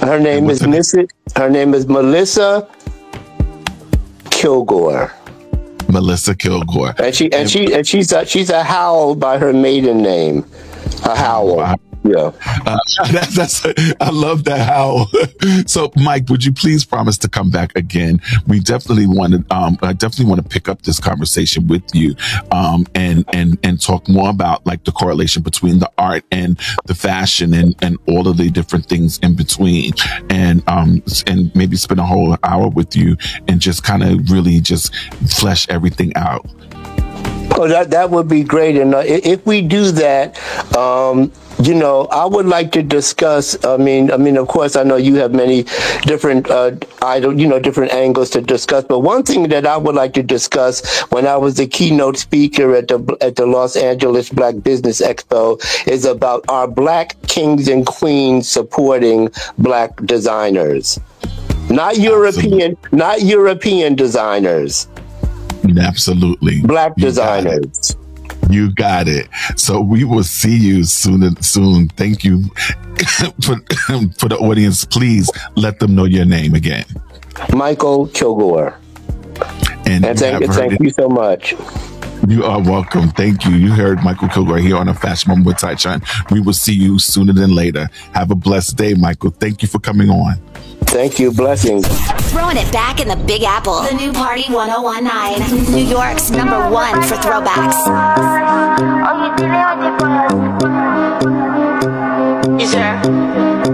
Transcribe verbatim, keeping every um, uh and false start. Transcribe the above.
Her And name what's is her name? Missus Her name is Melissa Kilgore, Melissa Kilgore. and she and And she and she's a, she's a Howell by her maiden name, a Howell. how Yeah. Uh, that, that's I love that how. So, Mike, would you please promise to come back again? We definitely want to. Um, I definitely want to pick up this conversation with you, um, and and and talk more about like the correlation between the art and the fashion and and all of the different things in between, and um and maybe spend a whole hour with you and just kind of really just flesh everything out. Oh, that that would be great. And uh, i- if we do that, um, you know, I would like to discuss. I mean, I mean, of course, I know you have many different, uh, idol, you know, different angles to discuss. But one thing that I would like to discuss when I was the keynote speaker at the at the Los Angeles Black Business Expo is about our Black kings and queens supporting Black designers, not Absolutely, European, not European designers, absolutely, Black you got it. designers. You got it. So we will see you soon. Soon. Thank you for for the audience. Please let them know your name again. Michael Kilgore. And And you thank have heard thank it. you so much. You are welcome. Thank you. You heard Michael Kilgore here on a Fashion Moment with Taishan. We will see you sooner than later. Have a blessed day, Michael. Thank you for coming on. Thank you. Blessings. Throwing it back in the Big Apple. The new Party ten nineteen. New York's number one for throwbacks. Is there?